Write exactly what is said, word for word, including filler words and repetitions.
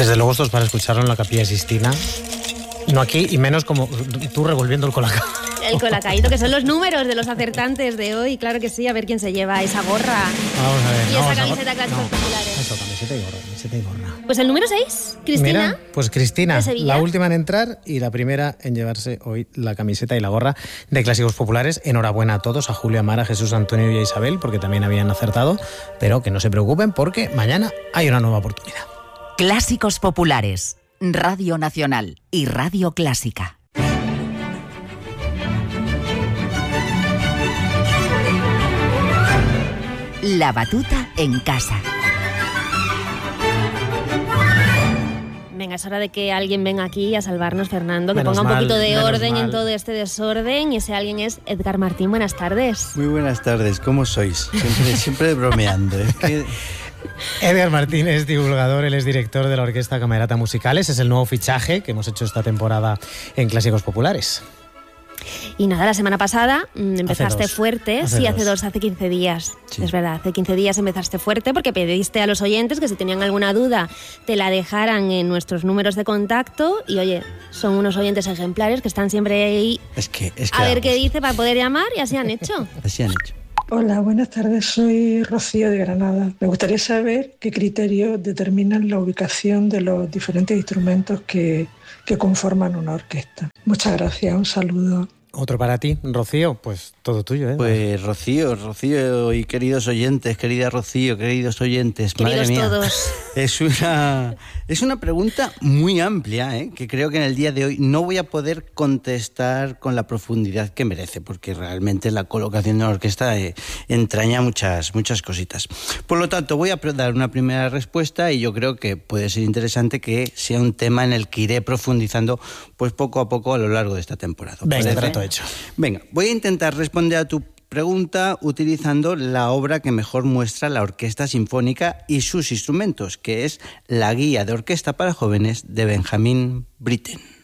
Desde luego esto es para escucharlo en la Capilla Sixtina. No aquí, y menos como tú revolviendo el colacao. El colacaíto, que son los números de los acertantes de hoy. Claro que sí, a ver quién se lleva esa gorra. Vamos a ver. Y no, esa camiseta no, Clásicos no, Populares. Eso, camiseta y gorra, camiseta y gorra. Pues el número seis, Cristina. Mira, pues Cristina, de Sevilla. la última en entrar y la primera en llevarse hoy la camiseta y la gorra de Clásicos Populares. Enhorabuena a todos, a Julio, a Mara, a Jesús, a Antonio y a Isabel, porque también habían acertado, pero que no se preocupen porque mañana hay una nueva oportunidad. Clásicos Populares, Radio Nacional y Radio Clásica. La batuta en casa. Venga, es hora de que alguien venga aquí a salvarnos, Fernando, que Menos ponga un mal, poquito de menos orden mal. en todo este desorden. Y ese alguien es Edgar Martín. Buenas tardes. Muy buenas tardes, ¿cómo sois? Siempre, siempre bromeando. Es que... Edgar Martín es divulgador, él es director de la Orquesta Camerata Musicales, es el nuevo fichaje que hemos hecho esta temporada en Clásicos Populares. Y nada, la semana pasada mmm, empezaste dos. fuerte. Hace sí, dos. hace dos, hace quince días. Sí. Es verdad, hace quince días empezaste fuerte porque pediste a los oyentes que si tenían alguna duda te la dejaran en nuestros números de contacto. Y oye, son unos oyentes ejemplares que están siempre ahí Es que, es que a ver vamos, qué dice para poder llamar, y así han hecho. Así han hecho. Hola, buenas tardes. Soy Rocío de Granada. Me gustaría saber qué criterios determinan la ubicación de los diferentes instrumentos que, que conforman una orquesta. Muchas gracias. Un saludo. Otro para ti, Rocío, pues todo tuyo, ¿eh? Pues Rocío, Rocío y queridos oyentes, querida Rocío, queridos oyentes, Queridos madre mía. todos. Es una, es una pregunta muy amplia, ¿eh? Que creo que en el día de hoy no voy a poder contestar con la profundidad que merece, porque realmente la colocación de una orquesta eh, entraña muchas, muchas cositas. Por lo tanto, voy a dar una primera respuesta y yo creo que puede ser interesante que sea un tema en el que iré profundizando pues poco a poco a lo largo de esta temporada. Venga, ¿Parece? trato hecho. Venga, voy a intentar responder a tu pregunta utilizando la obra que mejor muestra la Orquesta Sinfónica y sus instrumentos, que es La Guía de Orquesta para Jóvenes de Benjamin Britten.